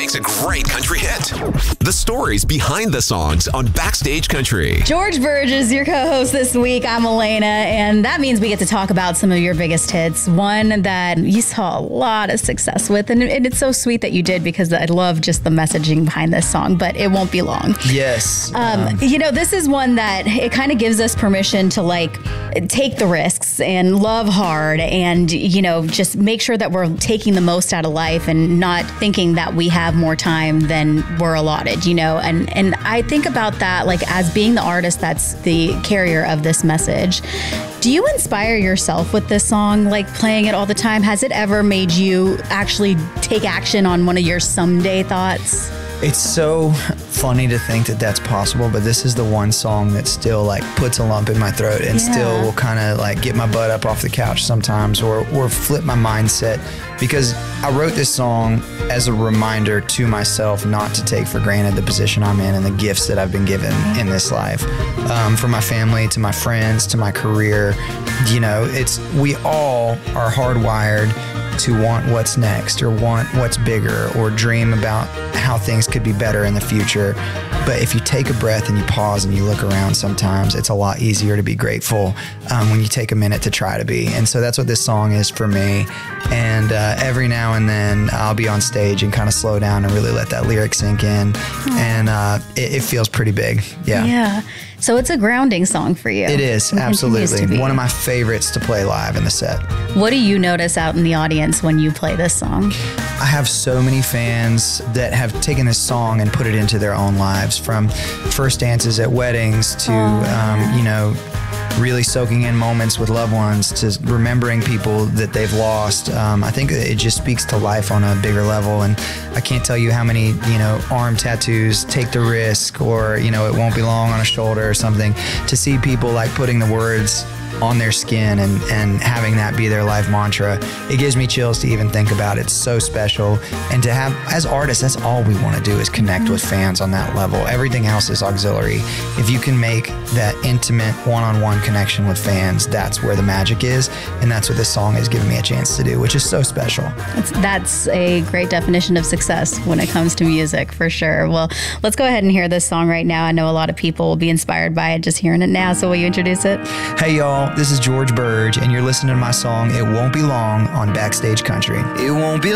makes a great country hit. The stories behind the songs on Backstage Country. George Burge is your co-host this week. I'm Elena, and that means we get to talk about some of your biggest hits. One that you saw a lot of success with, and it's so sweet that you did, because I love just the messaging behind this song, but it won't be long. Yes. You know, this is one that it kind of gives us permission to like take the risks and love hard, and, you know, just make sure that we're taking the most out of life and not thinking that we have more time than we're allotted, you know, and I think about that like as being the artist that's the carrier of this message. Do you inspire yourself with this song, like playing it all the time? Has it ever made you actually take action on one of your someday thoughts? It's so funny to think that that's possible, but this is the one song that still like puts a lump in my throat and still will kind of like get my butt up off the couch sometimes, or flip my mindset, because I wrote this song as a reminder to myself not to take for granted the position I'm in and the gifts that I've been given in this life. From my family to my friends to my career, you know, we all are hardwired to want what's next, or want what's bigger, or dream about how things could be better in the future. But if you take a breath and you pause and you look around, sometimes it's a lot easier to be grateful when you take a minute to try to be. And so that's what this song is for me. And every now and then I'll be on stage and kind of slow down and really let that lyric sink in. And it feels pretty big. Yeah. So it's a grounding song for you. It is, absolutely. One of my favorites to play live in the set. What do you notice out in the audience when you play this song? I have so many fans that have taken this song and put it into their own lives, from first dances at weddings to, you know, really soaking in moments with loved ones, to remembering people that they've lost. I think it just speaks to life on a bigger level. And I can't tell you how many, you know, arm tattoos, take the risk, or, you know, it won't be long on a shoulder or something, to see people like putting the words on their skin and having that be their life mantra. It gives me chills to even think about it. It's so special. And to have, as artists, that's all we want to do, is connect with fans on that level. Everything else is auxiliary. If you can make that intimate one-on-one connection with fans, that's where the magic is. And that's what this song has given me a chance to do, which is so special. That's a great definition of success when it comes to music, for sure. Well, let's go ahead and hear this song right now. I know a lot of people will be inspired by it just hearing it now. So will you introduce it? Hey, y'all. This is George Burge, and you're listening to my song, It Won't Be Long, on Backstage Country. It won't be